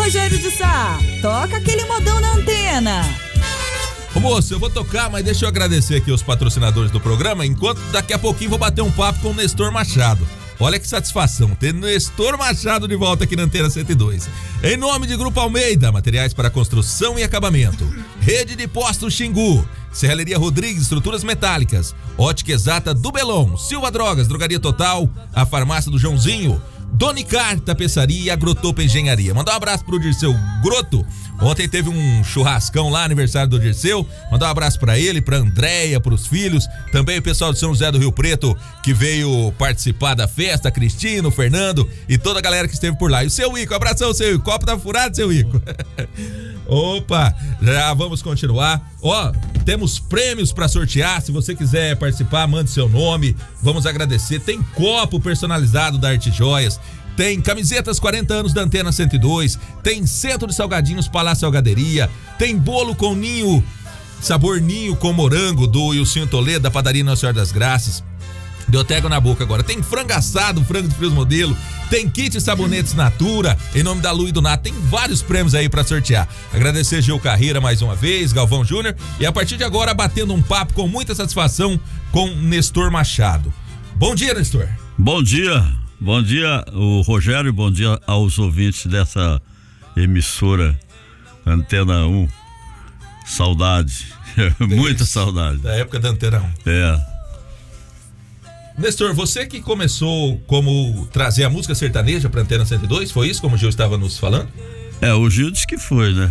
Rogério de Sá, toca aquele modão na antena. Ô moço, eu vou tocar, mas deixa eu agradecer aqui os patrocinadores do programa, enquanto daqui a pouquinho vou bater um papo com o Nestor Machado. Olha que satisfação ter Nestor Machado de volta aqui na Antena 102. Em nome de Grupo Almeida, materiais para construção e acabamento. Rede de Postos Xingu, Serralheria Rodrigues, estruturas metálicas. Ótica Exata do Belon, Silva Drogas, Drogaria Total, a Farmácia do Joãozinho, Donicar, Tapeçaria e Agrotopa Engenharia. Mandar um abraço pro Dirceu Groto. Ontem teve um churrascão lá, aniversário do Dirceu. Mandar um abraço pra ele, pra Andréia, pros filhos. Também o pessoal de São José do Rio Preto que veio participar da festa. Cristino, Fernando e toda a galera que esteve por lá. E o seu Ico, abração, seu Ico. Copo tá furado, seu Ico. Opa, já vamos continuar. Ó, temos prêmios pra sortear. Se você quiser participar, mande seu nome. Vamos agradecer. Tem copo personalizado da Arte Joias. Tem camisetas 40 anos da Antena 102, tem centro de salgadinhos Palácio Salgaderia, tem bolo com ninho, sabor ninho com morango do Ilcinho Toledo, da padaria Nossa Senhora das Graças. Deu tego na boca agora. Tem frango assado, frango de frios modelo, tem kit sabonetes Natura, em nome da Lu e do Nato. Tem vários prêmios aí pra sortear. Agradecer Gil Carreira mais uma vez, Galvão Júnior, e a partir de agora batendo um papo com muita satisfação com Nestor Machado. Bom dia, Nestor. Bom dia. Bom dia, o Rogério, bom dia aos ouvintes dessa emissora Antena 1. Saudade, muita saudade. Da época da Antena 1. É. Nestor, você que começou como trazer a música sertaneja pra Antena 102, foi isso como o Gil estava nos falando? É, o Gil disse que foi, né?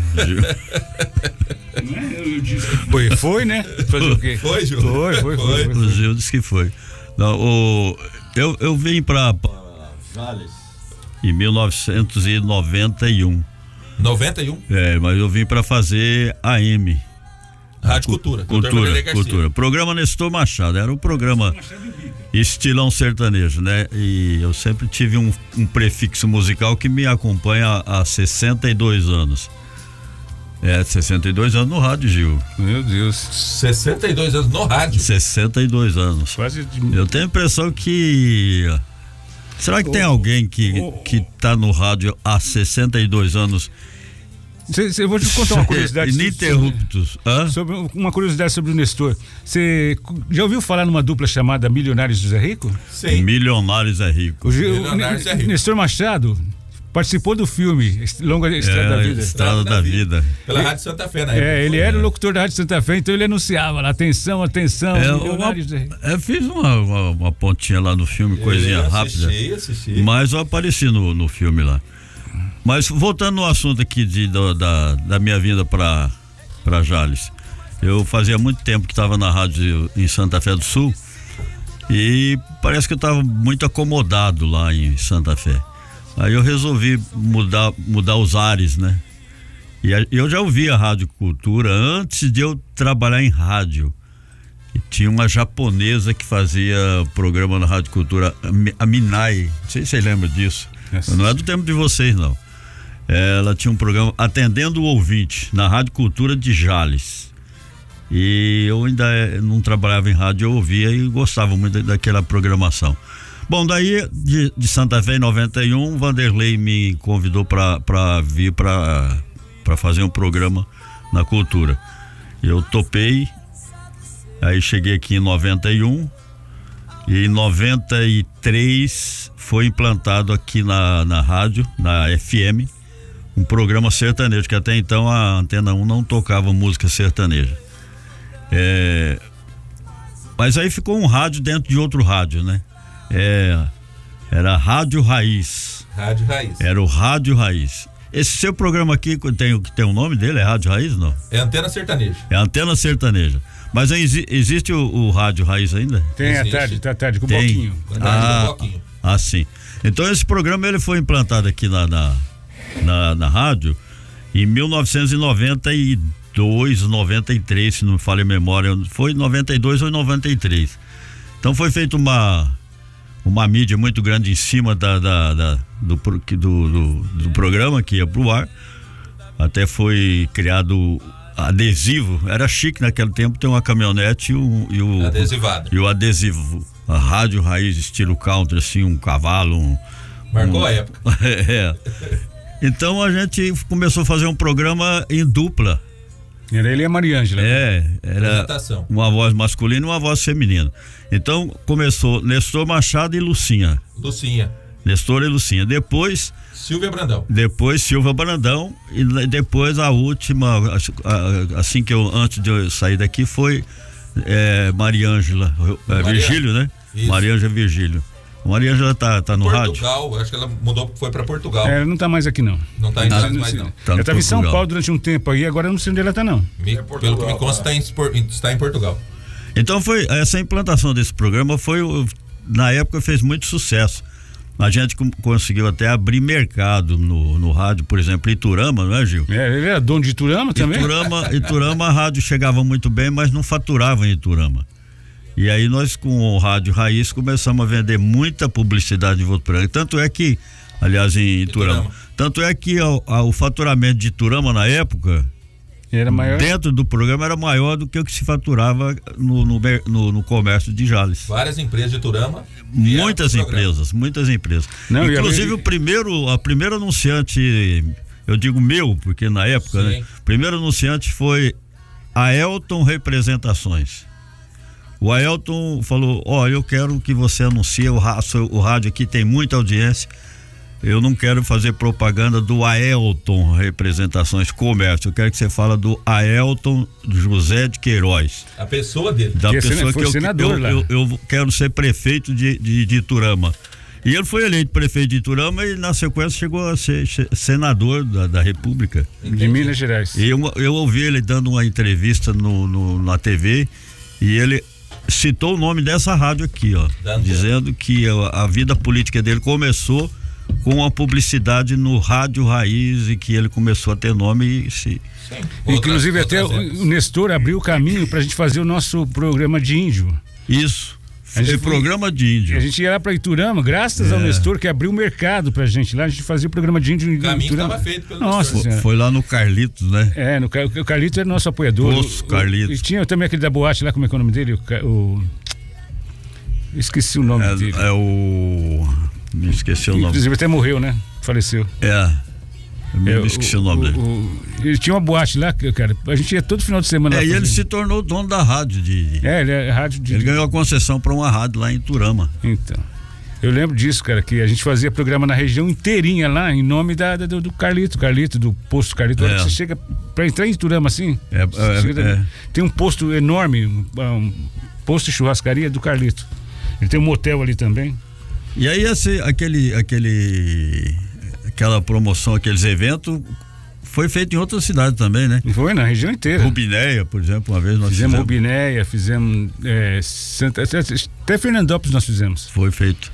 Foi, né? Fazer o quê? Foi, Gil? Foi. O Gil disse que foi. Não, eu vim pra Jales em 1991. 91? É, mas eu vim pra fazer AM. Rádio Cultura. Cultura. Programa Nestor Machado. Era um programa estilão sertanejo, né? E eu sempre tive um prefixo musical que me acompanha há 62 anos. 62 anos no rádio, Gil. Meu Deus. 62 anos no rádio? 62 anos. Quase. Eu tenho a impressão que... Será que tem alguém que tá no rádio há 62 anos? Eu vou te contar uma curiosidade. Ininterruptos. Sobre uma curiosidade sobre o Nestor. Você já ouviu falar numa dupla chamada Milionários José Rico? Sim. Milionários é Rico. O Nestor Machado participou do filme Longa Estrada da Vida. Estrada da Vida. Pela Rádio Santa Fé, né? Ele era o locutor da Rádio Santa Fé, então ele anunciava lá, atenção, Eu fiz uma pontinha lá no filme, coisinha rápida. Assisti. Mas eu apareci no filme lá. Mas voltando no assunto aqui da minha vinda para Jales. Eu fazia muito tempo que estava na rádio em Santa Fé do Sul e parece que eu estava muito acomodado lá em Santa Fé. Aí eu resolvi mudar os ares, né? E eu já ouvia a Rádio Cultura antes de eu trabalhar em rádio. E tinha uma japonesa que fazia programa na Rádio Cultura, a Minai. Não sei se você lembra disso. Não é do tempo de vocês, não. Ela tinha um programa Atendendo o Ouvinte, na Rádio Cultura de Jales. E eu ainda não trabalhava em rádio, eu ouvia e gostava muito daquela programação. Bom, daí de Santa Fé em 91, Vanderlei me convidou para vir para fazer um programa na Cultura. Eu topei, aí cheguei aqui em 91 e em 93 foi implantado aqui na rádio, na FM, um programa sertanejo, que até então a Antena 1 não tocava música sertaneja. Mas aí ficou um rádio dentro de outro rádio, né? Era Rádio Raiz. Rádio Raiz. Era o Rádio Raiz. Esse seu programa aqui tem um nome dele? É Rádio Raiz, não? É Antena Sertaneja. É Antena Sertaneja. Mas existe o Rádio Raiz ainda? Tem, à tarde, com o Boquinho. Sim. Então esse programa ele foi implantado aqui na rádio em 1992, 93, se não me falha a memória. Foi 92 ou 93. Então foi feita uma mídia muito grande em cima do programa que ia pro ar. Até foi criado adesivo. Era chique naquele tempo ter uma caminhonete e o adesivo. A Rádio Raiz estilo country, assim, um cavalo. Marcou a época. Então a gente começou a fazer um programa em dupla. Era ele e a Mariângela. Era uma voz masculina e uma voz feminina. Então começou Nestor Machado e Lucinha. Nestor e Lucinha. Depois Silvia Brandão. Depois Silvia Brandão e depois a última, assim que antes de eu sair daqui, foi Mariângela Virgílio, né? Isso. Mariângela Virgílio. A Mariângela tá no rádio? Portugal, acho que ela mudou, foi pra Portugal. Ela não tá mais aqui, não. Não tá em mais, não. Ela tava em São Paulo durante um tempo aí, agora eu não sei onde ela tá, não. Pelo que me consta, está em Portugal. Então essa implantação desse programa na época fez muito sucesso. A gente conseguiu até abrir mercado no rádio, por exemplo, Iturama, não é, Gil? Ele era dono de Iturama também? Iturama, a rádio chegava muito bem, mas não faturava em Iturama. E aí nós, com o Rádio Raiz, começamos a vender muita publicidade em Votuporanga. Tanto é que, aliás, em Iturama, tanto é que o faturamento de Iturama na época, era maior, dentro do programa, era maior do que o que se faturava no comércio de Jales. Várias empresas de Iturama. Muitas empresas. Não, inclusive a primeira anunciante, eu digo meu, porque na época, né? O primeiro anunciante foi Aelton Representações. O Aelton falou: eu quero que você anuncie o rádio aqui, tem muita audiência. Eu não quero fazer propaganda do Aelton Representações Comércio. Eu quero que você fale do Aelton José de Queiroz. A pessoa dele. Da pessoa que eu quero ser prefeito de Iturama. E ele foi eleito prefeito de Iturama e na sequência chegou a ser senador da República. De Minas Gerais. E eu ouvi ele dando uma entrevista na TV e ele citou o nome dessa rádio aqui, dizendo que a vida política dele começou com a publicidade no Rádio Raiz e que ele começou a ter nome inclusive até o Nestor abriu o caminho pra gente fazer o nosso programa de índio. Isso. Programa de índio. A gente ia lá pra Iturama, graças ao Nestor, que abriu o mercado pra gente lá. A gente fazia o programa de índio em Iturama. O caminho estava feito pelo Nestor. Foi lá no Carlitos, né? O Carlitos era nosso apoiador. Carlitos. E tinha também aquele da boate lá, como é que é o nome dele? Esqueci o nome dele. Me esqueci o nome. Inclusive até morreu, né? Faleceu. Eu me esqueci o nome dele. Ele tinha uma boate lá, cara. A gente ia todo final de semana lá. E ele se tornou dono da rádio. Ele é rádio Ele ganhou a concessão para uma rádio lá em Iturama. Então. Eu lembro disso, cara, que a gente fazia programa na região inteirinha lá, em nome do Carlito, do posto Carlito. Olha que você chega pra entrar em Iturama assim. Tem um posto enorme, um posto de churrascaria do Carlito. Ele tem um motel ali também. E aí aquela promoção, aqueles eventos, foi feito em outras cidades também, né? Foi na região inteira. Rubinéia, por exemplo, uma vez nós fizemos. Rubinéia, fizemos até Fernandópolis nós fizemos. Foi feito.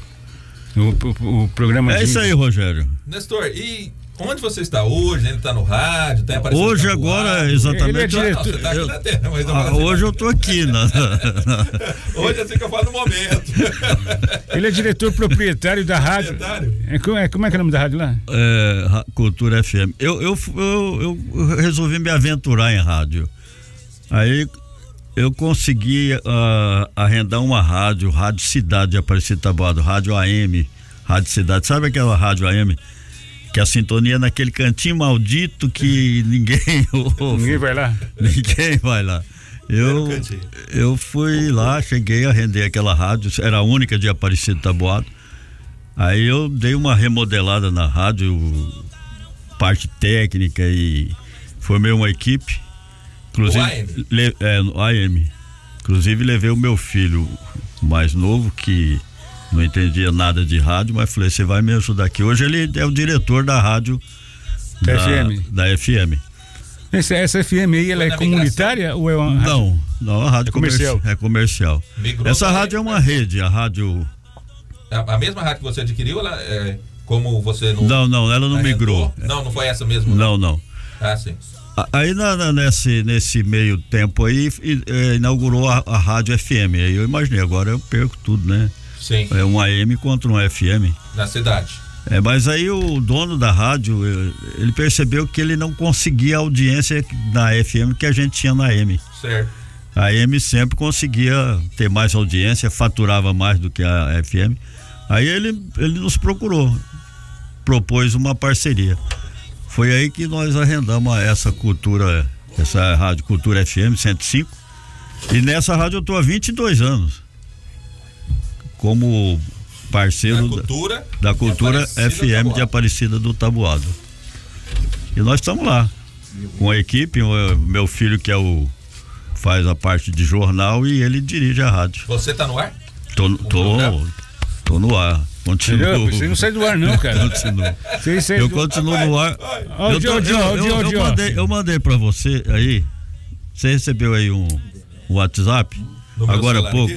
O programa isso aí, Rogério. Nestor, e onde você está hoje? Ele está no rádio, está aparecendo. Hoje agora, exatamente. Você tá aqui na terra, mas hoje eu tô aqui, né? Hoje é assim que eu falo no momento. Ele é diretor proprietário da rádio. Como é que é o nome da rádio lá? Cultura FM. Eu resolvi me aventurar em rádio. Aí eu consegui arrendar uma rádio Cidade de Aparecida Taboado, rádio AM, Rádio Cidade. Sabe aquela rádio AM? Que a sintonia é naquele cantinho maldito que ninguém ouve. Ninguém vai lá? Ninguém vai lá. Eu fui lá, cheguei a render aquela rádio, era a única de Aparecida Taboado. Aí eu dei uma remodelada na rádio, parte técnica, e formei uma equipe. Inclusive, no AM. Inclusive levei o meu filho mais novo, que não entendia nada de rádio, mas falei: você vai me ajudar aqui. Hoje ele é o diretor da rádio da FM. Essa FM aí, ela é comunitária ou é uma rádio? Não, a rádio comercial. É comercial. Essa rádio é uma rede, a rádio. A mesma rádio que você adquiriu, ela como você não. Não, ela não migrou. Não foi essa mesmo? Não. Ah, sim. Aí nesse meio tempo aí inaugurou a rádio FM. Aí eu imaginei, agora eu perco tudo, né? Sim. É um AM contra um FM. Na cidade. Mas aí o dono da rádio, ele percebeu que ele não conseguia a audiência da FM que a gente tinha na AM. Certo. A AM sempre conseguia ter mais audiência, faturava mais do que a FM. Aí ele nos procurou, propôs uma parceria. Foi aí que nós arrendamos essa Rádio Cultura FM 105. E nessa rádio eu estou há 22 anos. Como parceiro da Cultura FM de Aparecida do Taboado. E nós estamos lá com a equipe, o meu filho que faz a parte de jornal e ele dirige a rádio. Você tá no ar? Tô no ar. Continuo. Você não sai do ar não, cara. Eu continuo no ar. Eu mandei pra você aí. Você recebeu aí um WhatsApp? Agora há pouco,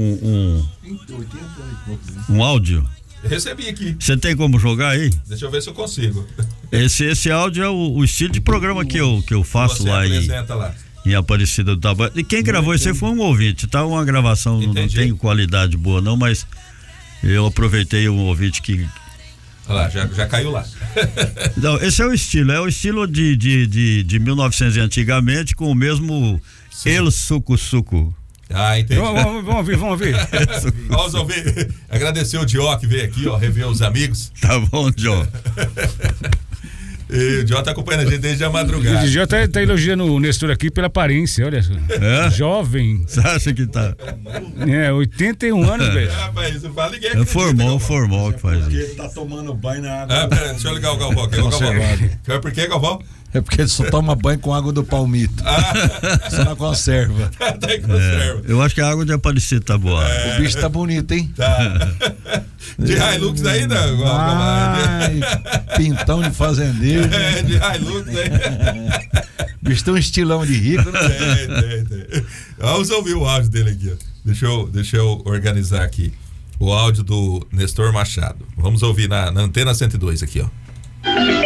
um áudio. Eu recebi aqui. Você tem como jogar aí? Deixa eu ver se eu consigo. Esse áudio é o estilo de programa que eu faço lá em Aparecida do Taboado. E quem gravou isso aí foi um ouvinte, tá? Uma gravação, não tem qualidade boa não, mas eu aproveitei um ouvinte que... Olha lá, já caiu lá. Não, esse é o estilo de 1900 antigamente, com o mesmo El Suco. Ah, entendi. Vamos ouvir. Vamos ouvir. Agradecer o Dió que veio aqui, rever os amigos. Tá bom, Dió. E o Dió tá acompanhando a gente desde a madrugada. O Dió tá elogiando o Nestor aqui pela aparência, olha só. Jovem. Você acha que tá? 81 anos, velho. Rapaz, não fala ninguém. É formal que faz isso. Porque ele tá tomando banho na água. Pera, deixa eu ligar o Galvão aqui. Por que, Galvão? É porque ele só toma banho com água do palmito. Só na conserva. Tá em conserva. Eu acho que a água de Aparecida tá boa. O bicho tá bonito, hein? Tá. De Hilux ainda? Pintão de fazendeiro. De Hilux ainda. Bicho tem um estilão de rico, né? Tem. Vamos ouvir o áudio dele aqui, ó. Deixa eu organizar aqui. O áudio do Nestor Machado. Vamos ouvir na Antena 102 aqui, ó.